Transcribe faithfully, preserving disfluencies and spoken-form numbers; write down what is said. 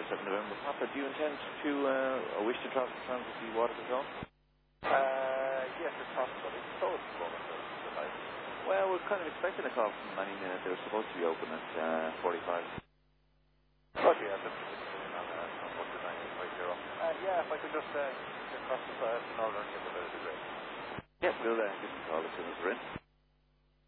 seven November Papa. Do you intend to, uh, or wish to travel to France to see water control? Uh, yes, it's possible. It's closed at the moment, the night. Well, we're kind of expecting a call from any minute. They were supposed to be open at uh, forty-five. Oh, yeah, that's on, uh, on one two nine eight five zero. Uh, yeah, if I could just uh, get across the uh, northern end of it, it'd be great. Yeah, we'll uh, give them a call as soon as we're in.